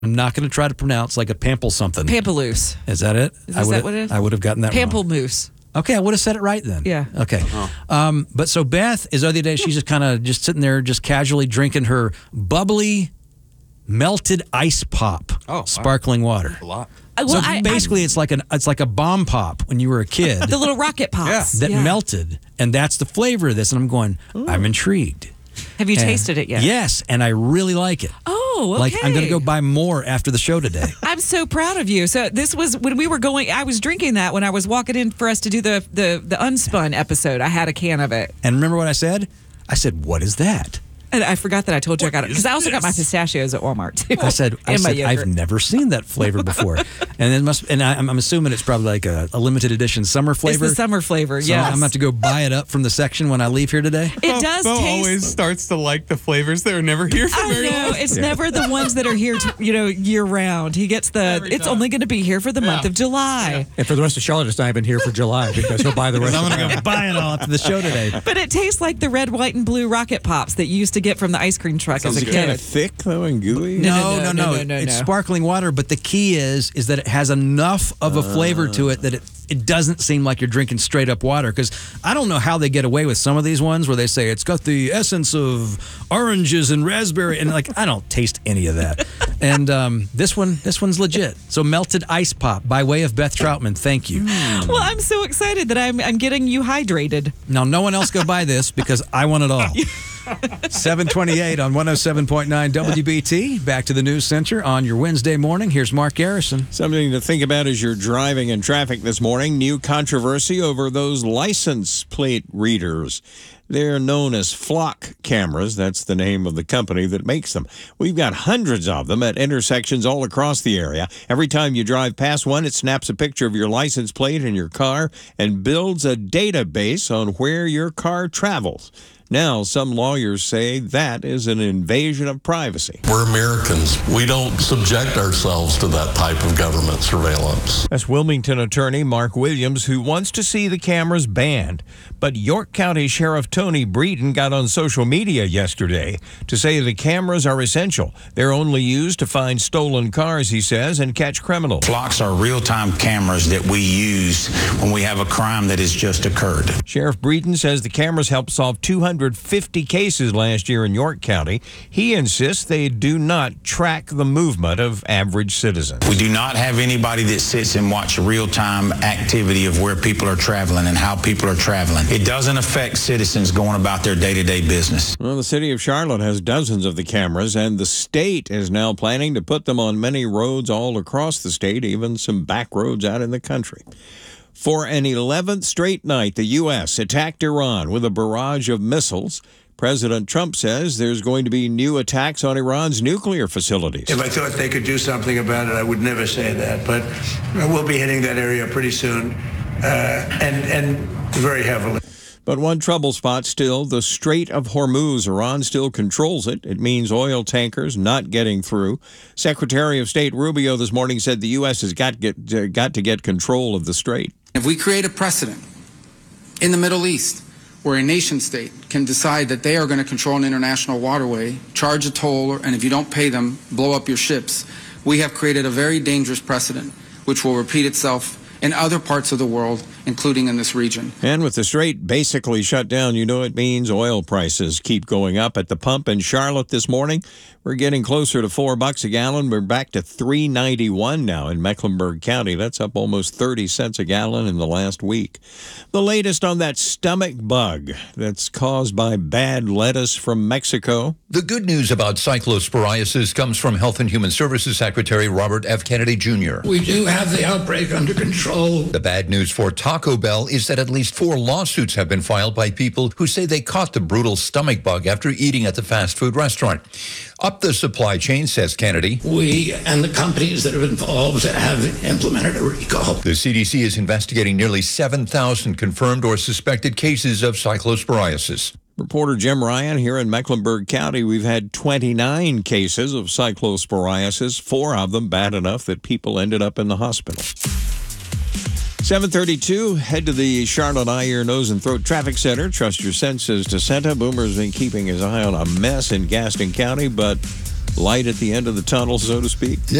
I'm not going to try to pronounce like a pample something. Pamplemousse. Is that it? Is that what it is? I would have gotten that wrong. Pamplemousse. Okay, I would have said it right then. Yeah. Okay. But so Beth is the other day, she's just kind of just sitting there, just casually drinking her bubbly, melted ice pop, sparkling water. A lot. So basically, it's like a bomb pop when you were a kid. The little rocket pops. That melted, and that's the flavor of this. And I'm going, I'm intrigued. Have you tasted it yet? Yes, and I really like it. Oh, okay. Like, I'm going to go buy more after the show today. I'm so proud of you. So this was when we were going, I was drinking that when I was walking in for us to do the Unspun episode. I had a can of it. And remember what I said? I said, what is that? And I forgot that I told you I got it. Because I also got my pistachios at Walmart, too. I said I've never seen that flavor before. And I'm assuming it's probably like a limited edition summer flavor. It's the summer flavor, so yes. I'm going to have to go buy it up from the section when I leave here today. It does Bo taste... always starts to like the flavors that are never here for very long. I know. It's never the ones that are here, year round. He gets it's only going to be here for the month of July. And for the rest of Charlotte, it's not even here for July because he'll buy the rest. I'm going to go buy it all after the show today. But it tastes like the red, white, and blue rocket pops that you used to get from the ice cream truck as a kid. Kind of thick though and gooey. No. It's sparkling water, but the key is that it has enough of a flavor to it that it doesn't seem like you're drinking straight up water. Because I don't know how they get away with some of these ones where they say it's got the essence of oranges and raspberry, and like I don't taste any of that. And this one's legit. So melted ice pop by way of Beth Troutman. Thank you. Well, I'm so excited that I'm getting you hydrated. Now, no one else go buy this because I want it all. 7:28 on 107.9 WBT. Back to the news center on your Wednesday morning. Here's Mark Garrison. Something to think about as you're driving in traffic this morning. New controversy over those license plate readers. They're known as Flock cameras. That's the name of the company that makes them. We've got hundreds of them at intersections all across the area. Every time you drive past one, it snaps a picture of your license plate in your car and builds a database on where your car travels. Now, some lawyers say that is an invasion of privacy. We're Americans. We don't subject ourselves to that type of government surveillance. That's Wilmington attorney Mark Williams, who wants to see the cameras banned. But York County Sheriff Tony Breeden got on social media yesterday to say the cameras are essential. They're only used to find stolen cars, he says, and catch criminals. Flocks are real-time cameras that we use when we have a crime that has just occurred. Sheriff Breeden says the cameras helped solve 250 cases last year in York County. He insists they do not track the movement of average citizens. We do not have anybody that sits and watch real-time activity of where people are traveling and how people are traveling. It doesn't affect citizens going about their day-to-day business. Well, the city of Charlotte has dozens of the cameras, and the state is now planning to put them on many roads all across the state, even some back roads out in the country. For an 11th straight night, the U.S. attacked Iran with a barrage of missiles. President Trump says there's going to be new attacks on Iran's nuclear facilities. If I thought they could do something about it, I would never say that. But we'll be hitting that area pretty soon, and very heavily. But one trouble spot still, the Strait of Hormuz. Iran still controls it. It means oil tankers not getting through. Secretary of State Rubio this morning said the U.S. has got to get control of the strait. If we create a precedent in the Middle East where a nation state can decide that they are going to control an international waterway, charge a toll, and if you don't pay them, blow up your ships, we have created a very dangerous precedent which will repeat itself in other parts of the world, including in this region. And with the strait basically shut down, you know it means oil prices keep going up at the pump in Charlotte this morning. We're getting closer to $4 a gallon. We're back to $3.91 now in Mecklenburg County. That's up almost 30 cents a gallon in the last week. The latest on that stomach bug that's caused by bad lettuce from Mexico. The good news about cyclosporiasis comes from Health and Human Services Secretary Robert F. Kennedy Jr. We do have the outbreak under control. The bad news for Taco Bell is that at least 4 lawsuits have been filed by people who say they caught the brutal stomach bug after eating at the fast food restaurant. Up the supply chain, says Kennedy. We and the companies that are involved have implemented a recall. The CDC is investigating nearly 7,000 confirmed or suspected cases of cyclosporiasis. Reporter Jim Ryan here in Mecklenburg County. We've had 29 cases of cyclosporiasis, 4 of them bad enough that people ended up in the hospital. 7:32, head to the Charlotte Eye, Ear, Nose, and Throat Traffic Center. Trust your senses to Santa. Boomer's been keeping his eye on a mess in Gaston County, but light at the end of the tunnel, so to speak.